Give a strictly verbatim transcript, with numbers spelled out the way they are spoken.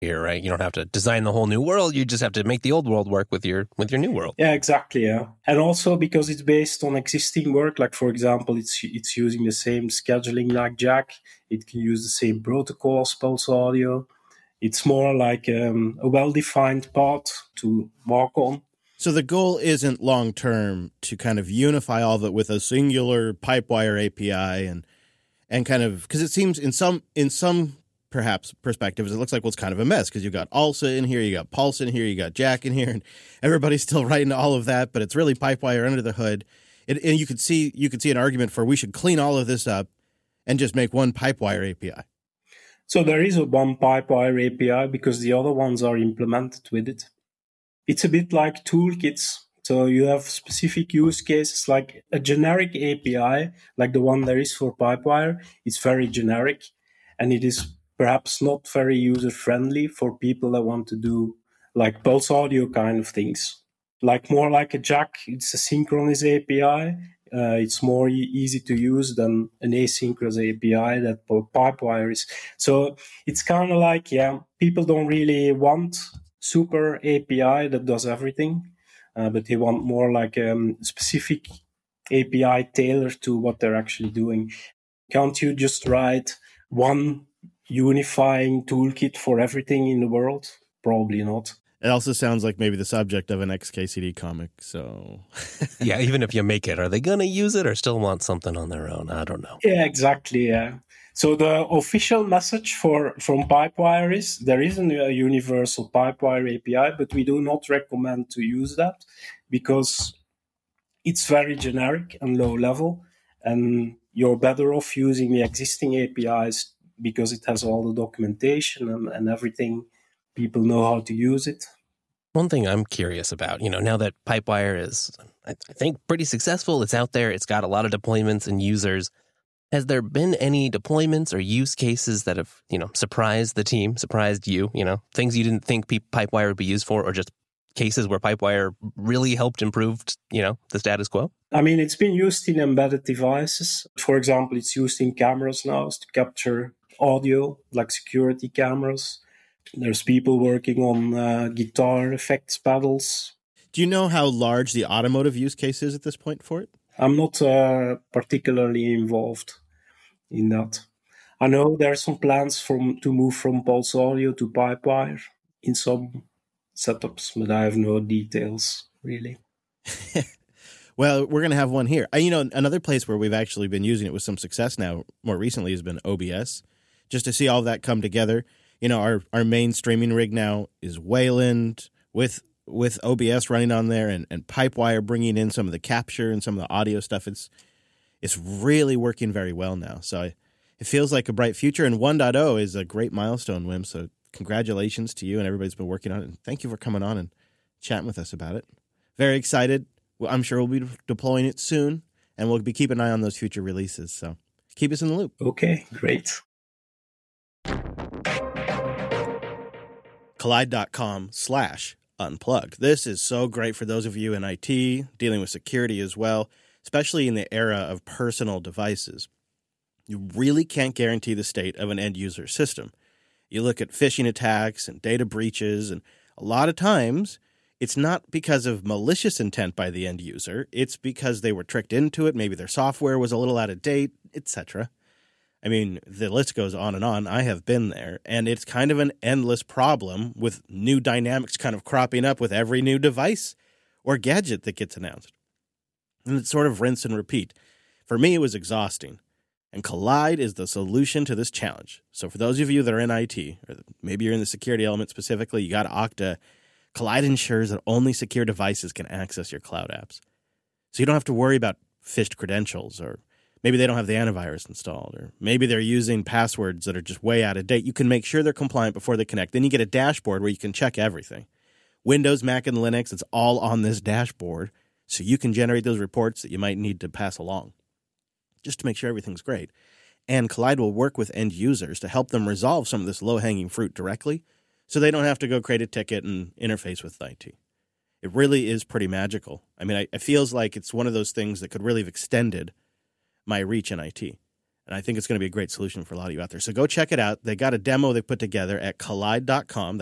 here, right? You don't have to design the whole new world. You just have to make the old world work with your with your new world. Yeah, exactly. Yeah, and also because it's based on existing work. Like for example, it's it's using the same scheduling like Jack. It can use the same protocol as Pulse Audio. It's more like um, a well-defined path to walk on. So the goal isn't long-term to kind of unify all of it with a singular Pipewire A P I and and kind of, because it seems in some in some perhaps perspectives, it looks like, well, it's kind of a mess because you've got ALSA in here, you got Pulse in here, you got Jack in here, and everybody's still writing all of that, but it's really Pipewire under the hood. It, and you could see you could see an argument for we should clean all of this up and just make one Pipewire A P I. So there is a one Pipewire A P I because the other ones are implemented with it. It's a bit like toolkits. So you have specific use cases like a generic A P I, like the one there is for Pipewire. It's very generic and it is perhaps not very user-friendly for people that want to do like Pulse Audio kind of things. Like more like a Jack, it's a synchronous A P I. Uh, it's more e- easy to use than an asynchronous A P I that Pipewire is. So it's kind of like, yeah, people don't really want super A P I that does everything, uh, but they want more like a um, specific A P I tailored to what they're actually doing. Can't you just write one unifying toolkit for everything in the world? Probably not. It also sounds like maybe the subject of an X K C D comic, so... Yeah, even if you make it, are they going to use it or still want something on their own? I don't know. Yeah, exactly, yeah. So the official message for from Pipewire is there isn't a universal Pipewire A P I, but we do not recommend to use that because it's very generic and low level, and you're better off using the existing A P Is because it has all the documentation and, and everything. People know how to use it. One thing I'm curious about, you know, now that Pipewire is, I think, pretty successful, it's out there, it's got a lot of deployments and users. Has there been any deployments or use cases that have, you know, surprised the team, surprised you, you know, things you didn't think Pipewire would be used for, or just cases where Pipewire really helped improve, you know, the status quo? I mean, it's been used in embedded devices. For example, it's used in cameras now to capture audio, like security cameras. There's people working on uh, guitar effects pedals. Do you know how large the automotive use case is at this point for it? I'm not uh, particularly involved in that. I know there are some plans from to move from Pulse Audio to Pipewire in some setups, but I have no details, really. Well, we're going to have one here. Uh, you know, another place where we've actually been using it with some success now, more recently, has been O B S, just to see all of that come together. You know, our, our main streaming rig now is Wayland with with O B S running on there and, and Pipewire bringing in some of the capture and some of the audio stuff. It's it's really working very well now. So I, it feels like a bright future. And one point oh is a great milestone, Wim. So congratulations to you and everybody's been working on it. And thank you for coming on and chatting with us about it. Very excited. Well, I'm sure we'll be deploying it soon, and we'll be keeping an eye on those future releases. So keep us in the loop. Okay, great. Kolide.com slash unplug. This is so great for those of you in I T, dealing with security as well, especially in the era of personal devices. You really can't guarantee the state of an end-user system. You look at phishing attacks and data breaches, and a lot of times it's not because of malicious intent by the end user. It's because they were tricked into it. Maybe their software was a little out of date, et cetera. I mean, the list goes on and on. I have been there, and it's kind of an endless problem with new dynamics kind of cropping up with every new device or gadget that gets announced. And it's sort of rinse and repeat. For me, it was exhausting. And Kolide is the solution to this challenge. So for those of you that are in I T, or maybe you're in the security element specifically, you got Okta, Kolide ensures that only secure devices can access your cloud apps. So you don't have to worry about phished credentials, or maybe they don't have the antivirus installed, or maybe they're using passwords that are just way out of date. You can make sure they're compliant before they connect. Then you get a dashboard where you can check everything. Windows, Mac, and Linux, it's all on this dashboard, so you can generate those reports that you might need to pass along, just to make sure everything's great. And Kolide will work with end users to help them resolve some of this low-hanging fruit directly, so they don't have to go create a ticket and interface with I T. It really is pretty magical. I mean, I, it feels like it's one of those things that could really have extended my reach in I T. And I think it's going to be a great solution for a lot of you out there. So go check it out. They got a demo they put together at collide dot com.